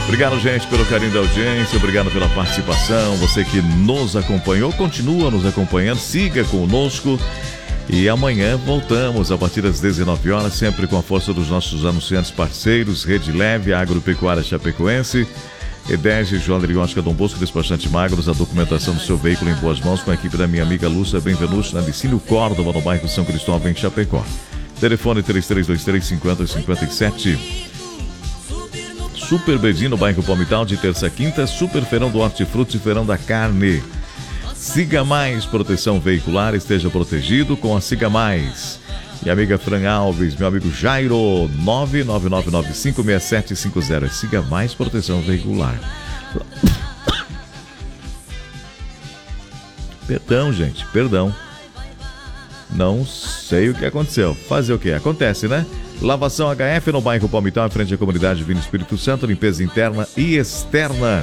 Obrigado, gente, pelo carinho da audiência, obrigado pela participação. Você que nos acompanhou, continua nos acompanhando, siga conosco. E amanhã voltamos a partir das 19 horas, sempre com a força dos nossos anunciantes parceiros, Rede Leve, Agropecuária Chapecoense, EDEG, João Adriótica, Dom Bosco, Despachante Magros, a documentação do seu veículo em boas mãos com a equipe da minha amiga Lúcia Benvenuto, na Licínio Córdoba, no bairro São Cristóvão, em Chapecó. Telefone 3323-5057. Super Bedinho, no bairro Palmital, de terça a quinta. Super Feirão do Hortifruti e Feirão da Carne. Siga Mais Proteção Veicular, esteja protegido com a Siga Mais. Minha amiga Fran Alves, meu amigo Jairo, 999956750. Siga Mais Proteção Veicular. Perdão, gente, perdão. Não sei o que aconteceu. Fazer o que? Acontece, né? Lavação HF no bairro Palmital, em frente à comunidade Divino Espírito Santo, limpeza interna e externa.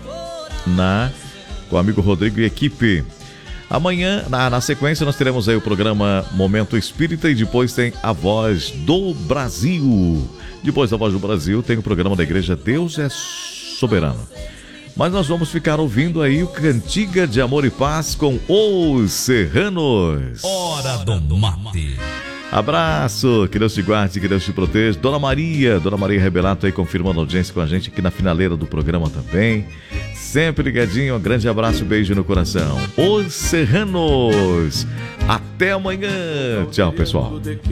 Com o amigo Rodrigo e equipe. Amanhã, na sequência, nós teremos aí o programa Momento Espírita e depois tem a Voz do Brasil. Depois da Voz do Brasil tem o programa da Igreja Deus é Soberano. Mas nós vamos ficar ouvindo aí o Cantiga de Amor e Paz com Os Serranos. Hora do Mate. Abraço, que Deus te guarde, que Deus te proteja. Dona Maria Rebelato aí confirmando a audiência com a gente aqui na finaleira do programa também. Sempre ligadinho, um grande abraço, beijo no coração. Os Serranos. Até amanhã. Tchau, pessoal.